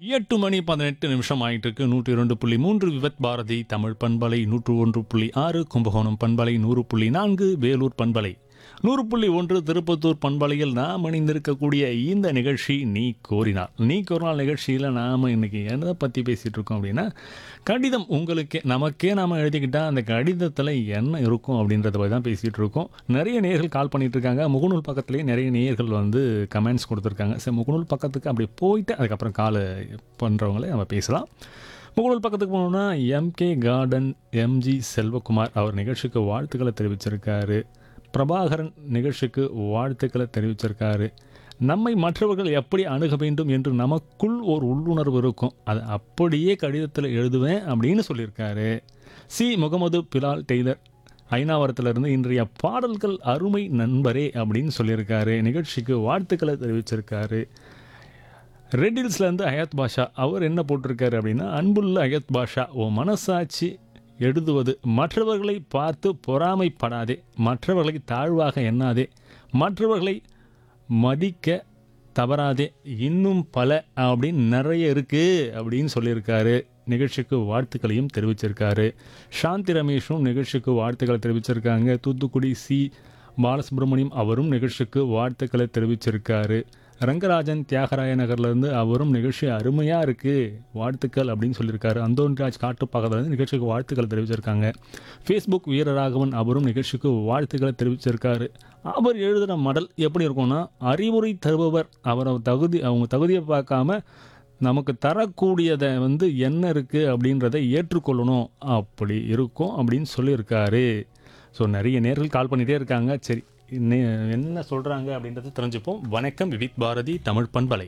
8 மணி 18 நிமிஷம் ஆயிட்டு இருக்கு. 102.3 விவத் பாரதி தமிழ் பண்பலை, 101.6 கும்பகோணம் பண்பலை, 100.4 வேலூர் பண்பலை, 100.1 திருப்பத்தூர் பண்பலையில் நாம் இணைந்திருக்கக்கூடிய இந்த நிகழ்ச்சி நீ கோரினால். நீ கோரினால் நிகழ்ச்சியில் நாம் இன்னைக்கு எதை பற்றி பேசிகிட்டு இருக்கோம் அப்படின்னா, கடிதம் நமக்கே நாம் எழுதிக்கிட்டால் அந்த கடிதத்தில் என்ன இருக்கும் அப்படின்றத பற்றி தான் பேசிகிட்டு இருக்கோம். நிறைய நேயர்கள் கால் பண்ணிகிட்டு இருக்காங்க. முகநூல் பக்கத்துலேயே நிறைய நேயர்கள் வந்து கமெண்ட்ஸ் கொடுத்துருக்காங்க. சரி, முகநூல் பக்கத்துக்கு அப்படி போயிட்டு அதுக்கப்புறம் கால் பண்ணுறவங்களே நம்ம பேசலாம். முகநூல் பக்கத்துக்கு போனோம்னா எம்கே கார்டன் எம்ஜி செல்வகுமார் அவர் நிகழ்ச்சிக்கு வாழ்த்துக்களை தெரிவிச்சிருக்காரு. பிரபாகரன் நிகழ்ச்சிக்கு வாழ்த்துக்களை தெரிவிச்சிருக்காரு. நம்மை மற்றவர்கள் எப்படி அணுக வேண்டும் என்று நமக்குள் ஒரு உள்ளுணர்வு இருக்கும், அதை அப்படியே கடிதத்தில் எழுதுவேன் அப்படின்னு சொல்லியிருக்காரு. முகமது பிலால் டெய்லர் ஐநாவரத்திலிருந்து இன்றைய பாடல்கள் அருமை நண்பரே அப்படின்னு சொல்லியிருக்காரு. நிகழ்ச்சிக்கு வாழ்த்துக்களை தெரிவிச்சிருக்காரு. ரெட்டில்ஸ்லேருந்து அயத் பாஷா அவர் என்ன போட்டிருக்காரு அப்படின்னா, அன்புள்ள அயத் பாஷா, ஓ மனசாட்சி எழுதுவது, மற்றவர்களை பார்த்து பொறாமைப்படாதே, மற்றவர்களை தாழ்வாக எண்ணாதே, மற்றவர்களை மதிக்க தவறாதே, இன்னும் பல அப்படின்னு நிறைய இருக்குது அப்படின்னு சொல்லியிருக்காரு. நிகழ்ச்சிக்கு வாழ்த்துக்களையும் தெரிவிச்சிருக்காரு. சாந்தி ரமேஷும் நிகழ்ச்சிக்கு வாழ்த்துக்களை தெரிவிச்சிருக்காங்க. தூத்துக்குடி பாலசுப்ரமணியம் அவரும் நிகழ்ச்சிக்கு வாழ்த்துக்களை தெரிவிச்சிருக்காரு. ரங்கராஜன் தியாகராய நகர்லேருந்து அவரும் நிகழ்ச்சி அருமையாக இருக்குது வாழ்த்துக்கள் அப்படின்னு சொல்லியிருக்காரு. அந்தோன்ராஜ் காட்டுப்பாக்கத்துலேருந்து நிகழ்ச்சிக்கு வாழ்த்துக்களை தெரிவிச்சிருக்காங்க. ஃபேஸ்புக் வீரராகவன் அவரும் நிகழ்ச்சிக்கு வாழ்த்துக்களை தெரிவிச்சிருக்காரு. அவர் எழுதுகிற மடல் எப்படி இருக்கும்னா, அறிவுரை தருபவர் அவங்க தகுதியை பார்க்காம நமக்கு தரக்கூடியதை வந்து என்ன இருக்குது அப்படின்றத ஏற்றுக்கொள்ளணும், அப்படி இருக்கும் அப்படின்னு சொல்லியிருக்காரு. ஸோ நிறைய நேர்கள் கால் பண்ணிகிட்டே இருக்காங்க. சரி, என்ன சொல்கிறாங்க அப்படின்றத தெரிஞ்சுப்போம். வணக்கம் விவித் பாரதி தமிழ் பண்பலை.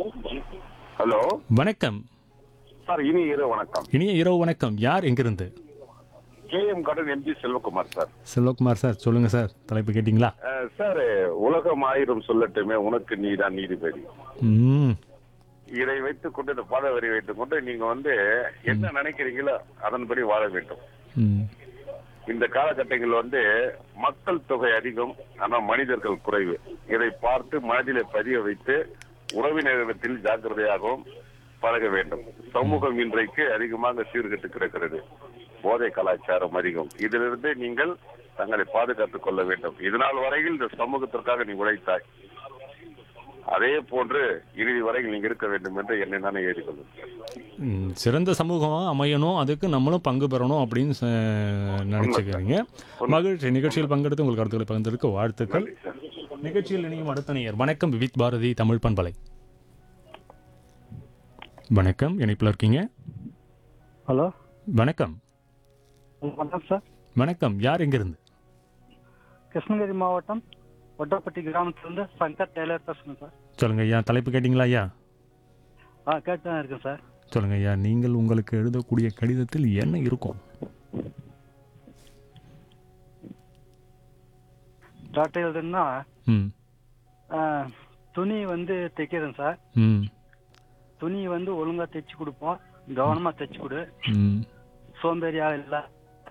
ஹலோ, வணக்கம் சார். இனிய இரவு வணக்கம். இனிய இரவு வணக்கம். யார் எங்கிருந்து? KM garden MG Selvakumar sir. Selvakumar sir, சொல்லுங்கள் சார். தலைப்பு கேட்டிங்களா? சார், உலகம் ஆயிரம் சொல்லட்டுமே உனக்கு நீதான் நீதிபதி. இதை வைத்துக் கொண்டு, இந்த பாத வரி வைத்துக் கொண்டு நீங்க வந்து என்ன நினைக்கிறீங்களோ அதன்படி வாழ வேண்டும். இந்த காலகட்டங்கள் வந்து மக்கள் தொகை அதிகம், ஆனா மனிதர்கள் குறைவு. இதை பார்த்து மனதிலே பதிய வைத்து உறவினரிடத்தில் ஜாக்கிரதையாகவும் பழக வேண்டும். சமூகம் இன்றைக்கு அதிகமாக சீர்கெட்டு கிடக்கிறது. போதை கலாச்சாரம் அதிகம். இதிலிருந்து நீங்கள் தங்களை பாதுகாத்துக் கொள்ள வேண்டும். இதனால் வரையில் இந்த சமூகத்திற்காக நீ உழைத்தாய், அதே போன்று இறுதி வரையில் நீங்க இருக்க வேண்டும் என்று என்னை நானே ஏறிக்கொள்ளுங்கள். சிறந்த சமூகம் அமையணும், அதுக்கு நம்மளும் பங்கு பெறணும் அப்படின்னு நினைச்சுக்கிறீங்க. மகிழ்ச்சி. நிகழ்ச்சியில் பங்கெடுத்து உங்கள் கருத்துக்களை பகிர்ந்ததற்கு வாழ்த்துக்கள். நிகழ்ச்சியில் இணையும் அடுத்த நேயர். வணக்கம் விவித் பாரதி தமிழ் பண்பலை. வணக்கம், இணைப்பில் இருக்கீங்க. ஹலோ, வணக்கம். வணக்கம் சார். வணக்கம், யார் எங்கிருந்து? கிருஷ்ணகிரி மாவட்டம் ஒட்டப்பட்டி கிராமத்திலிருந்து சங்கர் டெய்லர் பேசுகிறேன் சார். சொல்லுங்க ஐயா, தலைப்பு கேட்டிங்களா ஐயா? கேட்டு தான் இருக்கேன் சார். சொல்லுங்க ஐயா, நீங்கள் உங்களுக்கு எழுதக்கூடிய கடிதத்தில் என்ன இருக்கும்? டாட்டா எழுதுன்னா துணி வந்து தைக்கிறேன் சார். துணி வந்து ஒழுங்கா தைச்சு கொடுப்போம், கவனமா தைச்சு கொடு, சோம்பேறியா இல்லை,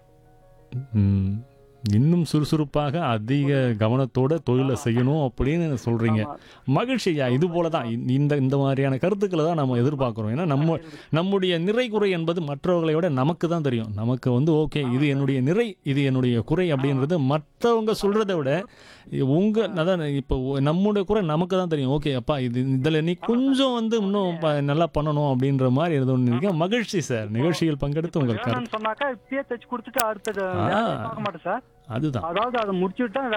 இன்னும் சுறுசுறுப்பாக அதிக கவனத்தோட தொழிலை செய்யணும் அப்படின்னு சொல்றீங்க. மகிழ்ச்சி ஐயா. இது போல தான் இந்த மாதிரியான கருத்துக்களை தான் நம்ம எதிர்பார்க்குறோம். ஏன்னா நம்முடைய நிறை குறை என்பது மற்றவர்களை விட நமக்கு தான் தெரியும். நமக்கு வந்து ஓகே, இது என்னுடைய நிறை, இது என்னுடைய குறை அப்படின்றது மற்றவங்க சொல்றதை விட அதான் இப்போ நம்முடைய குறை நமக்கு தான் தெரியும். ஓகே அப்பா, இதில் நீ கொஞ்சம் வந்து இன்னும் நல்லா பண்ணணும் அப்படின்ற மாதிரி எதுவும். மகிழ்ச்சி சார். நிகழ்ச்சியில் பங்கெடுத்து உங்களுக்கு சொன்னாக்கா இப்பயே தைச்சு கொடுத்துட்டு அடுத்தது பார்க்க மாட்டேன் சார். அதுதான், அதாவது அதை முடிச்சுட்டா